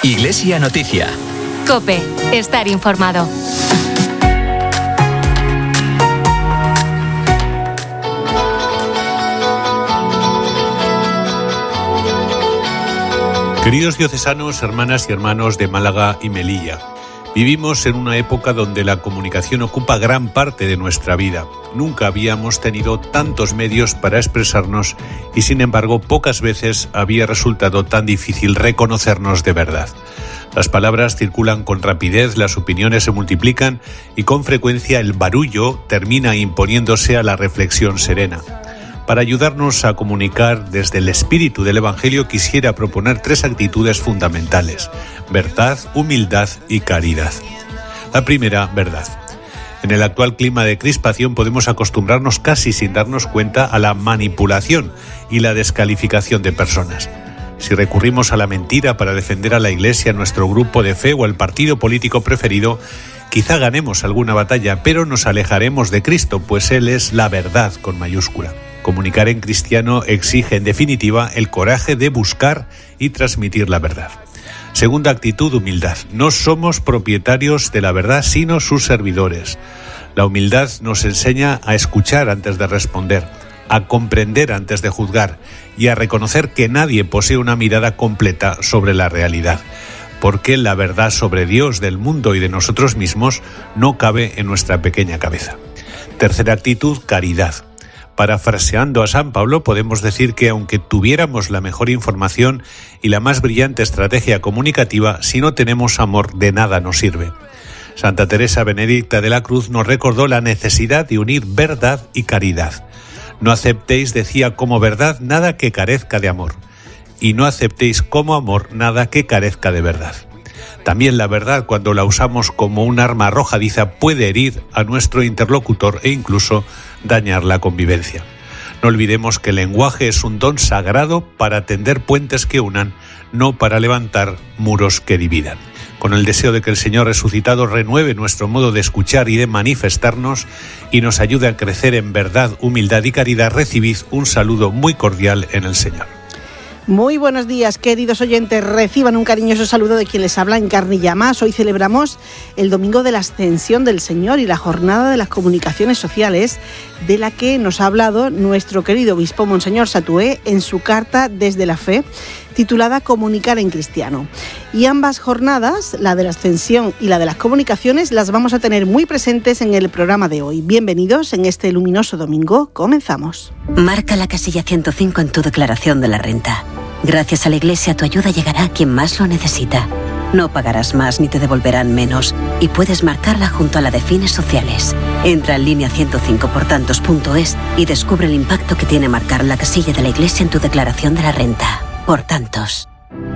Iglesia Noticia. COPE. Estar informado. Queridos diocesanos, hermanas y hermanos de Málaga y Melilla, vivimos en una época donde la comunicación ocupa gran parte de nuestra vida. Nunca habíamos tenido tantos medios para expresarnos y, sin embargo, pocas veces había resultado tan difícil reconocernos de verdad. Las palabras circulan con rapidez, las opiniones se multiplican y con frecuencia el barullo termina imponiéndose a la reflexión serena. Para ayudarnos a comunicar desde el espíritu del Evangelio, quisiera proponer 3 actitudes fundamentales: verdad, humildad y caridad. La primera, verdad. En el actual clima de crispación podemos acostumbrarnos casi sin darnos cuenta a la manipulación y la descalificación de personas. Si recurrimos a la mentira para defender a la Iglesia, a nuestro grupo de fe o al partido político preferido, quizá ganemos alguna batalla, pero nos alejaremos de Cristo, pues Él es la verdad con mayúscula. Comunicar en cristiano exige, en definitiva, el coraje de buscar y transmitir la verdad. Segunda actitud, humildad. No somos propietarios de la verdad, sino sus servidores. La humildad nos enseña a escuchar antes de responder, a comprender antes de juzgar y a reconocer que nadie posee una mirada completa sobre la realidad, porque la verdad sobre Dios, del mundo y de nosotros mismos no cabe en nuestra pequeña cabeza. Tercera actitud, caridad. Parafraseando a San Pablo, podemos decir que aunque tuviéramos la mejor información y la más brillante estrategia comunicativa, si no tenemos amor, de nada nos sirve. Santa Teresa Benedicta de la Cruz nos recordó la necesidad de unir verdad y caridad. No aceptéis, decía, como verdad nada que carezca de amor, y no aceptéis como amor nada que carezca de verdad. También la verdad, cuando la usamos como un arma arrojadiza, puede herir a nuestro interlocutor e incluso dañar la convivencia. No olvidemos que el lenguaje es un don sagrado para tender puentes que unan, no para levantar muros que dividan. Con el deseo de que el Señor resucitado renueve nuestro modo de escuchar y de manifestarnos y nos ayude a crecer en verdad, humildad y caridad, recibid un saludo muy cordial en el Señor. Muy buenos días, queridos oyentes. Reciban un cariñoso saludo de quien les habla, Encarnilla Más. Hoy celebramos el Domingo de la Ascensión del Señor y la Jornada de las Comunicaciones Sociales, de la que nos ha hablado nuestro querido obispo Monseñor Satué en su carta Desde la Fe, titulada Comunicar en Cristiano. Y ambas jornadas, la de la Ascensión y la de las Comunicaciones, las vamos a tener muy presentes en el programa de hoy. Bienvenidos en este luminoso domingo. Comenzamos. Marca la casilla 105 en tu declaración de la renta. Gracias a la Iglesia, tu ayuda llegará a quien más lo necesita. No pagarás más ni te devolverán menos y puedes marcarla junto a la de fines sociales. Entra en línea 105portantos.es y descubre el impacto que tiene marcar la casilla de la Iglesia en tu declaración de la renta. Por tantos.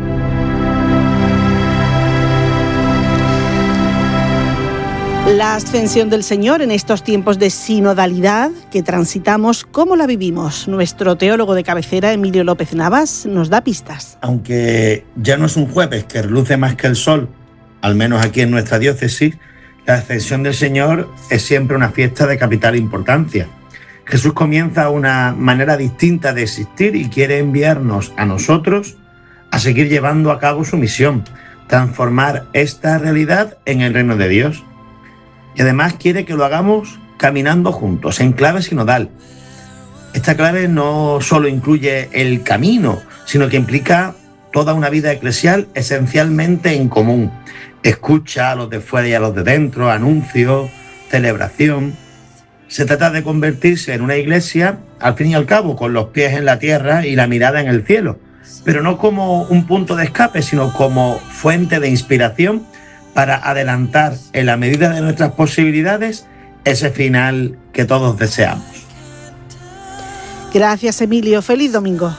La ascensión del Señor en estos tiempos de sinodalidad que transitamos, ¿cómo la vivimos? Nuestro teólogo de cabecera, Emilio López Navas, nos da pistas. Aunque ya no es un jueves que reluce más que el sol, al menos aquí en nuestra diócesis, la ascensión del Señor es siempre una fiesta de capital importancia. Jesús comienza una manera distinta de existir y quiere enviarnos a nosotros a seguir llevando a cabo su misión, transformar esta realidad en el reino de Dios. Y además quiere que lo hagamos caminando juntos, en clave sinodal. Esta clave no solo incluye el camino, sino que implica toda una vida eclesial esencialmente en común. Escucha a los de fuera y a los de dentro, anuncio, celebración. Se trata de convertirse en una iglesia, al fin y al cabo, con los pies en la tierra y la mirada en el cielo, pero no como un punto de escape, sino como fuente de inspiración para adelantar, en la medida de nuestras posibilidades, ese final que todos deseamos. Gracias, Emilio. Feliz domingo.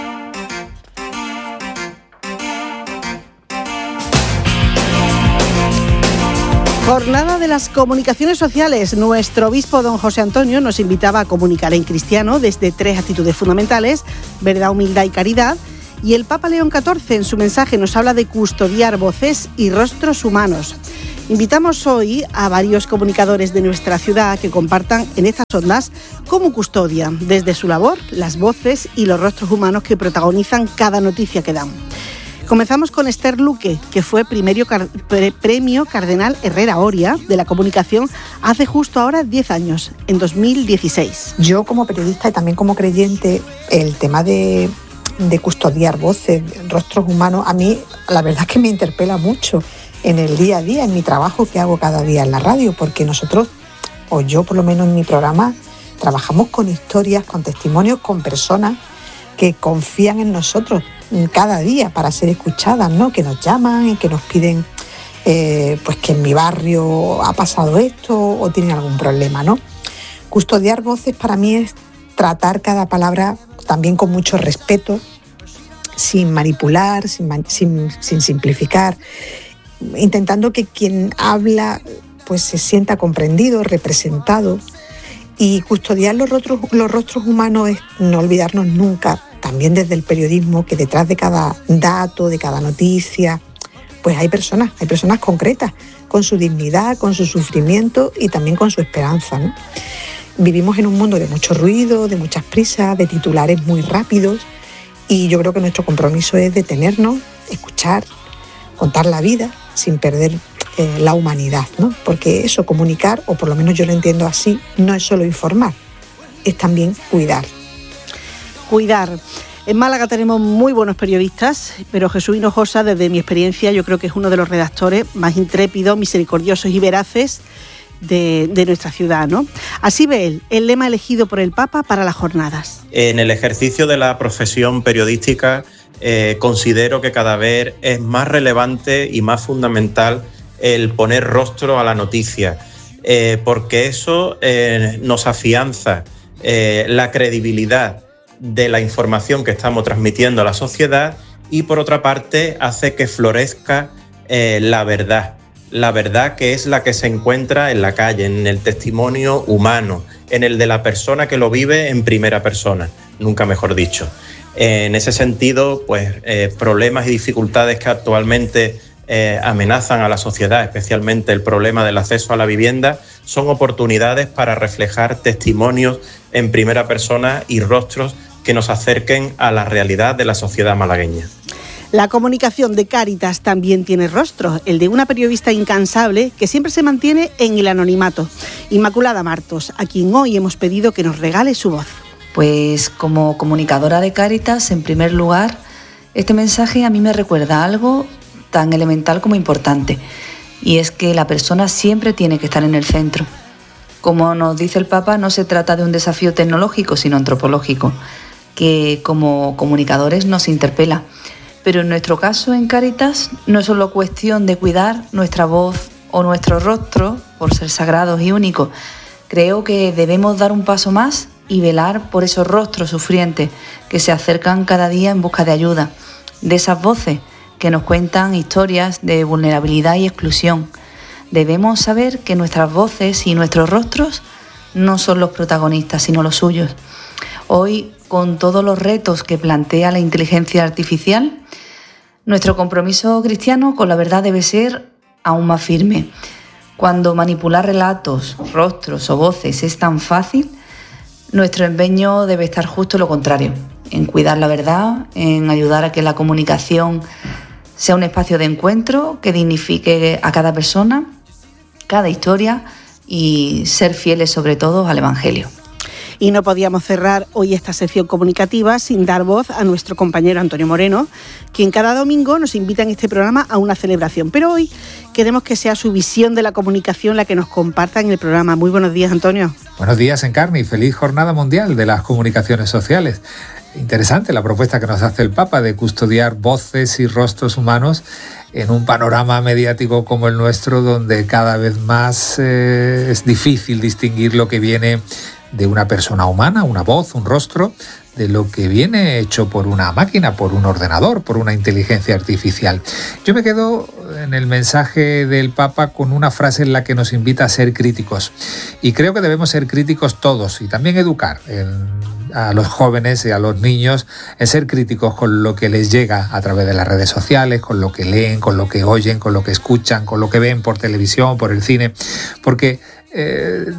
Jornada de las Comunicaciones Sociales. Nuestro obispo don José Antonio nos invitaba a comunicar en cristiano desde 3 actitudes fundamentales: verdad, humildad y caridad. Y el Papa León XIV en su mensaje nos habla de custodiar voces y rostros humanos. Invitamos hoy a varios comunicadores de nuestra ciudad que compartan en estas ondas cómo custodian desde su labor las voces y los rostros humanos que protagonizan cada noticia que dan. Comenzamos con Esther Luque, que fue premio Cardenal Herrera Oria de la comunicación hace justo ahora 10 años, en 2016. Yo como periodista y también como creyente, el tema de custodiar voces, rostros humanos, a mí la verdad es que me interpela mucho en el día a día, en mi trabajo que hago cada día en la radio, porque nosotros, o yo por lo menos en mi programa, trabajamos con historias, con testimonios, con personas que confían en nosotros cada día para ser escuchadas, ¿no? Que nos llaman y que nos piden pues que en mi barrio ha pasado esto o tienen algún problema, ¿no? Custodiar voces para mí es tratar cada palabra también con mucho respeto, sin manipular, sin simplificar, intentando que quien habla pues se sienta comprendido, representado. Y custodiar los rostros humanos es no olvidarnos nunca, también desde el periodismo, que detrás de cada dato, de cada noticia, pues hay personas concretas, con su dignidad, con su sufrimiento y también con su esperanza, ¿no? Vivimos en un mundo de mucho ruido, de muchas prisas, de titulares muy rápidos, y yo creo que nuestro compromiso es detenernos, escuchar, contar la vida sin perder la humanidad, ¿no? Porque eso, comunicar, o por lo menos yo lo entiendo así, no es solo informar, es también cuidar. Cuidar. En Málaga tenemos muy buenos periodistas, pero Jesús Hinojosa, desde mi experiencia, yo creo que es uno de los redactores más intrépidos, misericordiosos y veraces de nuestra ciudad, ¿no? Así ve él el lema elegido por el Papa para las jornadas. En el ejercicio de la profesión periodística considero que cada vez es más relevante y más fundamental el poner rostro a la noticia, porque eso nos afianza la credibilidad de la información que estamos transmitiendo a la sociedad y, por otra parte, hace que florezca la verdad que es la que se encuentra en la calle, en el testimonio humano, en el de la persona que lo vive en primera persona, nunca mejor dicho. En ese sentido, pues problemas y dificultades que actualmente amenazan a la sociedad, especialmente el problema del acceso a la vivienda, son oportunidades para reflejar testimonios en primera persona y rostros que nos acerquen a la realidad de la sociedad malagueña. La comunicación de Cáritas también tiene rostro, el de una periodista incansable que siempre se mantiene en el anonimato, Inmaculada Martos, a quien hoy hemos pedido que nos regale su voz. Pues como comunicadora de Cáritas, en primer lugar, este mensaje a mí me recuerda algo tan elemental como importante, y es que la persona siempre tiene que estar en el centro. Como nos dice el Papa, no se trata de un desafío tecnológico, sino antropológico, que como comunicadores nos interpela. Pero en nuestro caso, en Cáritas, no es solo cuestión de cuidar nuestra voz o nuestro rostro por ser sagrados y únicos. Creo que debemos dar un paso más y velar por esos rostros sufrientes que se acercan cada día en busca de ayuda, de esas voces que nos cuentan historias de vulnerabilidad y exclusión. Debemos saber que nuestras voces y nuestros rostros no son los protagonistas, sino los suyos. Hoy, con todos los retos que plantea la inteligencia artificial, nuestro compromiso cristiano con la verdad debe ser aún más firme. Cuando manipular relatos, rostros o voces es tan fácil, nuestro empeño debe estar justo lo contrario, en cuidar la verdad, en ayudar a que la comunicación sea un espacio de encuentro que dignifique a cada persona, cada historia, y ser fieles sobre todo al Evangelio. Y no podíamos cerrar hoy esta sección comunicativa sin dar voz a nuestro compañero Antonio Moreno, quien cada domingo nos invita en este programa a una celebración. Pero hoy queremos que sea su visión de la comunicación la que nos comparta en el programa. Muy buenos días, Antonio. Buenos días, Encarni, y feliz Jornada Mundial de las Comunicaciones Sociales. Interesante la propuesta que nos hace el Papa de custodiar voces y rostros humanos en un panorama mediático como el nuestro, donde cada vez más es difícil distinguir lo que viene de una persona humana, una voz, un rostro, de lo que viene hecho por una máquina, por un ordenador, por una inteligencia artificial. Yo me quedo en el mensaje del Papa con una frase en la que nos invita a ser críticos. Y creo que debemos ser críticos todos y también educar a los jóvenes y a los niños en ser críticos con lo que les llega a través de las redes sociales, con lo que leen, con lo que oyen, con lo que escuchan, con lo que ven por televisión, por el cine, porque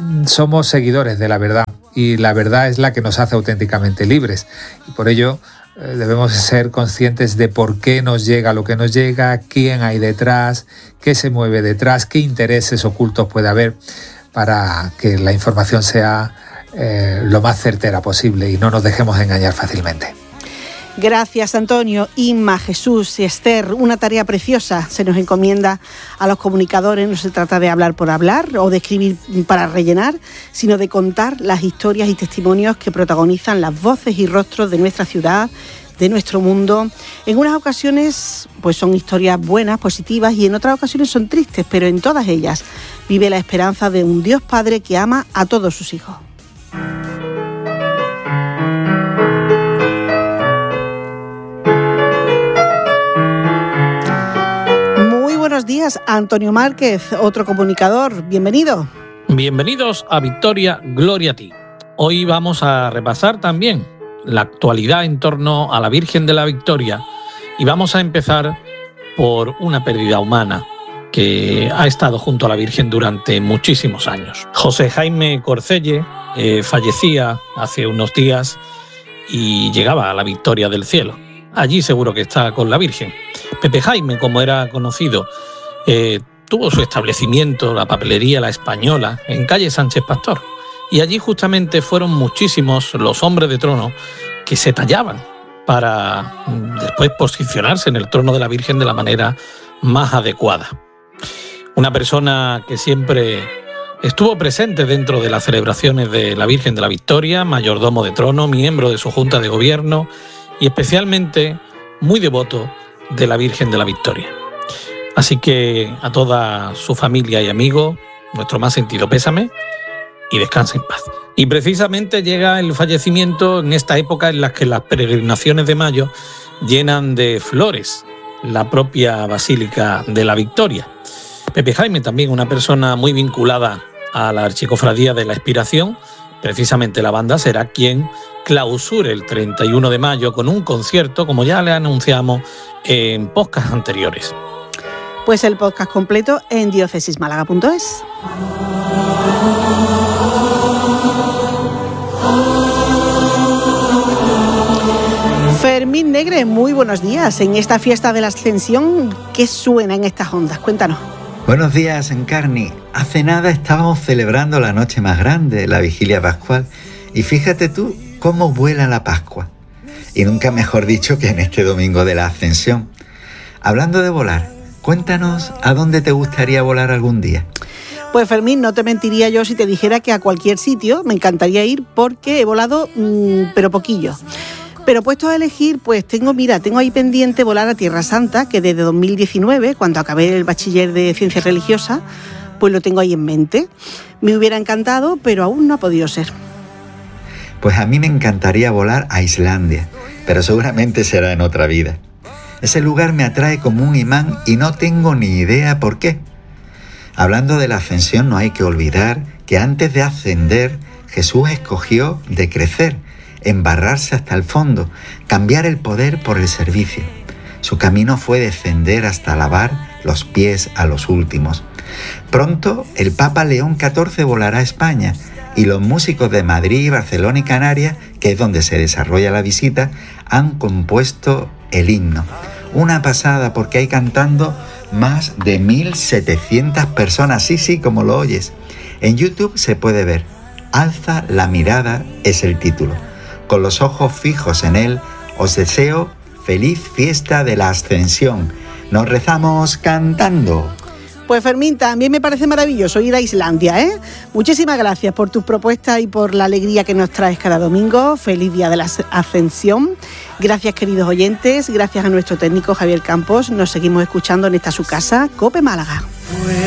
somos seguidores de la verdad y la verdad es la que nos hace auténticamente libres, y por ello debemos ser conscientes de por qué nos llega lo que nos llega, quién hay detrás, qué se mueve detrás, qué intereses ocultos puede haber para que la información sea lo más certera posible y no nos dejemos engañar fácilmente. Gracias, Antonio, Inma, Jesús y Esther. Una tarea preciosa se nos encomienda a los comunicadores. No se trata de hablar por hablar o de escribir para rellenar, sino de contar las historias y testimonios que protagonizan las voces y rostros de nuestra ciudad, de nuestro mundo. En unas ocasiones pues son historias buenas, positivas, y en otras ocasiones son tristes, pero en todas ellas vive la esperanza de un Dios Padre que ama a todos sus hijos. Buenos días, Antonio Márquez, otro comunicador. Bienvenido. Bienvenidos a Victoria, Gloria a ti. Hoy vamos a repasar también la actualidad en torno a la Virgen de la Victoria y vamos a empezar por una pérdida humana que ha estado junto a la Virgen durante muchísimos años. José Jaime Corcelle fallecía hace unos días y llegaba a la Victoria del Cielo. Allí seguro que está con la Virgen. Pepe Jaime, como era conocido, tuvo su establecimiento, la papelería La Española, en calle Sánchez Pastor. Y allí justamente fueron muchísimos los hombres de trono que se tallaban para después posicionarse en el trono de la Virgen de la manera más adecuada. Una persona que siempre estuvo presente dentro de las celebraciones de la Virgen de la Victoria, mayordomo de trono, miembro de su Junta de Gobierno y especialmente muy devoto de la Virgen de la Victoria. Así que a toda su familia y amigos, nuestro más sentido pésame y descanse en paz. Y precisamente llega el fallecimiento en esta época en la que las peregrinaciones de mayo llenan de flores la propia Basílica de la Victoria. Pepe Jaime, también una persona muy vinculada a la Archicofradía de la Expiración. Precisamente la banda será quien clausure el 31 de mayo con un concierto, como ya le anunciamos en podcasts anteriores. Pues el podcast completo en diocesismálaga.es. Fermín Negre, muy buenos días. En esta fiesta de la Ascensión, ¿qué suena en estas ondas? Cuéntanos. Buenos días, Encarni. Hace nada estábamos celebrando la noche más grande, la vigilia pascual, y fíjate tú cómo vuela la Pascua. Y nunca mejor dicho que en este domingo de la Ascensión. Hablando de volar, cuéntanos a dónde te gustaría volar algún día. Pues Fermín, no te mentiría yo si te dijera que a cualquier sitio me encantaría ir porque he volado, pero poquillo. Pero puesto a elegir, pues tengo ahí pendiente volar a Tierra Santa, que desde 2019, cuando acabé el bachiller de Ciencias Religiosas, pues lo tengo ahí en mente. Me hubiera encantado, pero aún no ha podido ser. Pues a mí me encantaría volar a Islandia, pero seguramente será en otra vida. Ese lugar me atrae como un imán y no tengo ni idea por qué. Hablando de la ascensión, no hay que olvidar que antes de ascender, Jesús escogió de crecer, embarrarse hasta el fondo, cambiar el poder por el servicio. Su camino fue descender hasta lavar los pies a los últimos. Pronto el Papa León XIV volará a España y los músicos de Madrid, Barcelona y Canarias, que es donde se desarrolla la visita, han compuesto el himno. Una pasada, porque hay cantando más de 1.700 personas, sí, como lo oyes. En YouTube se puede ver. Alza la mirada es el título. Con los ojos fijos en él, os deseo feliz fiesta de la Ascensión. Nos rezamos cantando. Pues Fermín, también me parece maravilloso ir a Islandia, ¿eh? Muchísimas gracias por tus propuestas y por la alegría que nos traes cada domingo. Feliz día de la Ascensión. Gracias, queridos oyentes. Gracias a nuestro técnico Javier Campos. Nos seguimos escuchando en esta su casa, COPE Málaga.